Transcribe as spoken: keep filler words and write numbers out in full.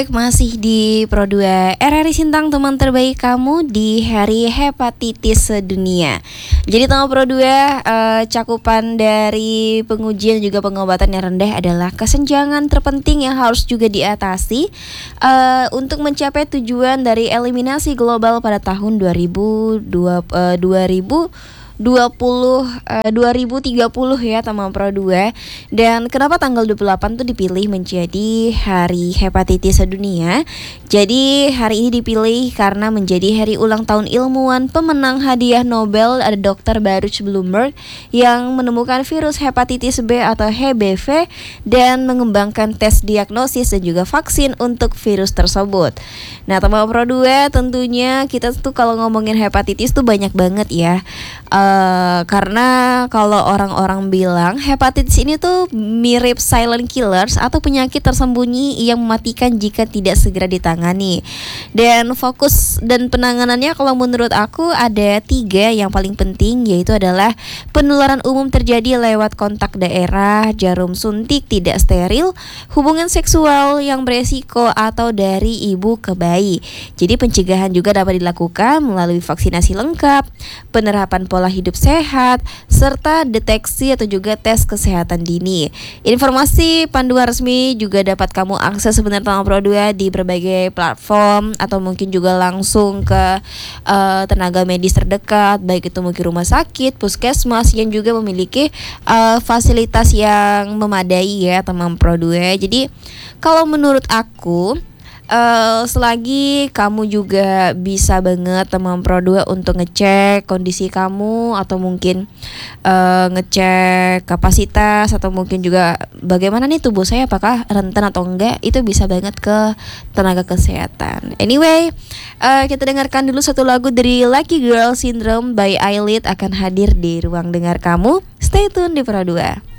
Masih di Pro dua R R I Sintang, teman terbaik kamu di Hari Hepatitis Sedunia. Jadi teman Pro dua, eh, cakupan dari pengujian juga pengobatan yang rendah adalah kesenjangan terpenting yang harus juga diatasi eh, untuk mencapai tujuan dari eliminasi global pada tahun dua ribu dua puluh, eh, dua ribu dua puluh eh, dua ribu tiga puluh ya teman Pro dua. Dan kenapa tanggal dua puluh delapan tuh dipilih menjadi Hari Hepatitis Sedunia? Jadi hari ini dipilih karena menjadi hari ulang tahun ilmuwan pemenang hadiah Nobel, ada dokter Baruch Blumberg yang menemukan virus hepatitis B atau H B V dan mengembangkan tes diagnosis dan juga vaksin untuk virus tersebut. Nah teman Pro dua, tentunya kita tuh kalau ngomongin hepatitis tuh banyak banget ya. Uh, karena kalau orang-orang bilang hepatitis ini tuh mirip silent killers atau penyakit tersembunyi yang mematikan jika tidak segera ditangani. Dan fokus dan penanganannya kalau menurut aku ada tiga yang paling penting, yaitu adalah penularan umum terjadi lewat kontak daerah, jarum suntik tidak steril, hubungan seksual yang beresiko atau dari ibu ke bayi. Jadi pencegahan juga dapat dilakukan melalui vaksinasi lengkap, penerapan pola hidup sehat, serta deteksi atau juga tes kesehatan dini. Informasi panduan resmi juga dapat kamu akses sebenarnya teman Pro dua di berbagai platform atau mungkin juga langsung ke uh, tenaga medis terdekat, baik itu mungkin rumah sakit, puskesmas yang juga memiliki uh, fasilitas yang memadai ya teman Pro dua. Jadi kalau menurut aku Uh, selagi kamu juga bisa banget teman Pro dua untuk ngecek kondisi kamu atau mungkin uh, ngecek kapasitas atau mungkin juga bagaimana nih tubuh saya apakah rentan atau enggak, itu bisa banget ke tenaga kesehatan. Anyway, uh, kita dengarkan dulu satu lagu dari Lucky Girl Syndrome by Eyelid akan hadir di ruang dengar kamu. Stay tune di Pro dua.